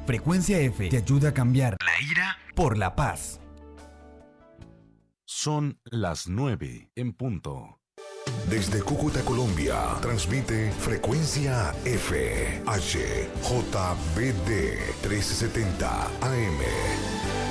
Frecuencia F te ayuda a cambiar la ira por la paz. Son las 9 en punto. Desde Cúcuta, Colombia, transmite Frecuencia F, HJBD 1370 AM.